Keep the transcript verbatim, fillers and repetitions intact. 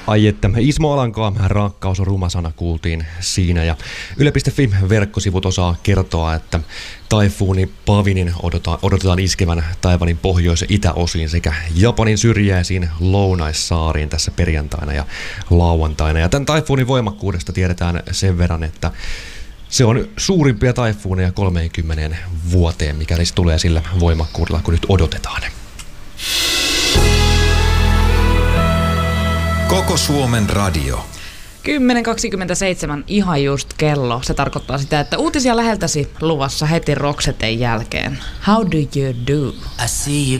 Ai että, Ismo Alankaa, rakkaus on ruma sana kuultiin siinä. Ja Yle piste fi verkkosivut osaa kertoa, että taifuuni Pavinin odotetaan, odotetaan iskevän Taiwanin pohjois- ja itäosiin sekä Japanin syrjäisiin lounaissaariin tässä perjantaina ja lauantaina. Ja tämän taifuunin voimakkuudesta tiedetään sen verran, että se on suurimpia taifuuneja kolmeenkymmeneen vuoteen, mikäli se tulee sillä voimakkuudella, kun nyt odotetaan. Koko Suomen radio. kymmenen kaksikymmentäseitsemän ihan just kello. Se tarkoittaa sitä, että uutisia läheltäsi luvassa heti Roxeten jälkeen. How do you do? I see you